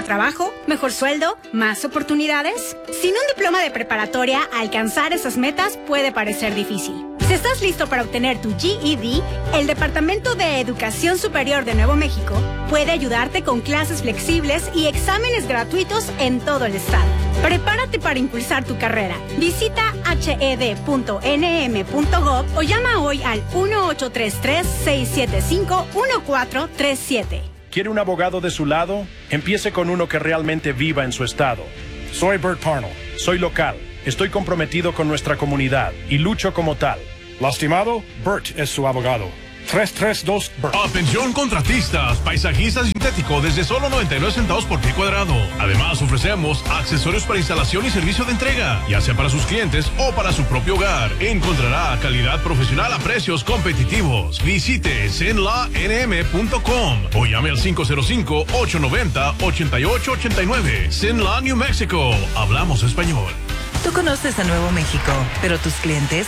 mejor trabajo, mejor sueldo, más oportunidades. Sin un diploma de preparatoria, alcanzar esas metas puede parecer difícil. Si estás listo para obtener tu GED, el Departamento de Educación Superior de Nuevo México puede ayudarte con clases flexibles y exámenes gratuitos en todo el estado. Prepárate para impulsar tu carrera. Visita hed.nm.gov o llama hoy al 1-833-675-1437. ¿Quiere un abogado de su lado? Empiece con uno que realmente viva en su estado. Soy Bert Parnell. Soy local. Estoy comprometido con nuestra comunidad y lucho como tal. ¿Lastimado? Bert es su abogado. 332-BERT. Atención contratistas, paisajista sintético desde solo 99 centavos por pie cuadrado. Además ofrecemos accesorios para instalación y servicio de entrega, ya sea para sus clientes o para su propio hogar. Encontrará calidad profesional a precios competitivos. Visite zenlanm.com o llame al 505-890-8889. Zenla, New Mexico. Hablamos español. Tú conoces a Nuevo México, pero tus clientes